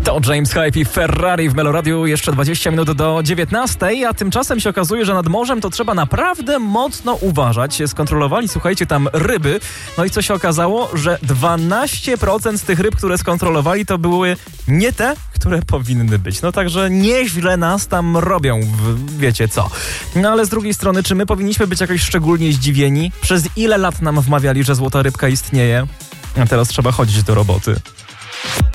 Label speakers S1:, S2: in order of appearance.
S1: To James Hype i Ferrari w Meloradiu, jeszcze 20 minut do 19, a tymczasem się okazuje, że nad morzem to trzeba naprawdę mocno uważać. Skontrolowali, słuchajcie, tam ryby, no i co się okazało? Że 12% z tych ryb, które skontrolowali, to były nie te, które powinny być. No także nieźle nas tam robią, wiecie co. No ale z drugiej strony, czy my powinniśmy być jakoś szczególnie zdziwieni? Przez ile lat nam wmawiali, że złota rybka istnieje? A teraz trzeba chodzić do roboty.